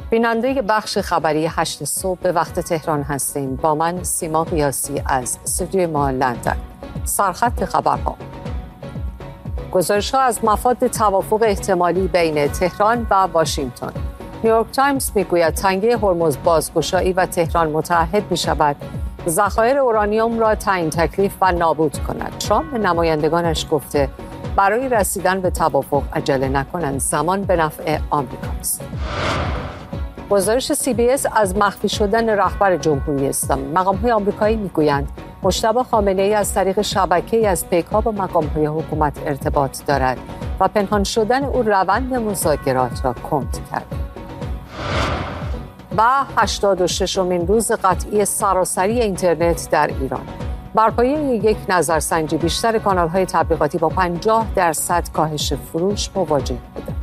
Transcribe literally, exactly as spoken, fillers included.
بیننده بخش خبری هشت صبح به وقت تهران هستیم. با من سیما قیاسی از استودیوی ما لندن. سرخط خبرها: گزارش‌ها از مفاد توافق احتمالی بین تهران و واشنگتن. نیویورک تایمز میگوید تنگه هرمز بازگشایی و تهران متعهد می‌شود ذخایر اورانیوم را تعیین تکلیف و نابود کند. ترامپ به نمایندگانش گفته برای رسیدن به توافق عجله نکنند، زمان به نفع آمریکاست. گزارش سی بی اس از مخفی شدن رهبر جمهوری اسلامی. مقام‌های آمریکایی میگویند مجتبی خامنه‌ای از طریق شبکه‌ای از پیک‌ها با مقام‌های حکومت ارتباط دارد و پنهان شدن او روند مذاکرات را کند کرد. و هشتاد و ششمین روز قطعی سراسری اینترنت در ایران. بر پایه یک نظرسنجی بیشتر کانال‌های تبلیغاتی با پنجاه درصد کاهش فروش مواجه بودند.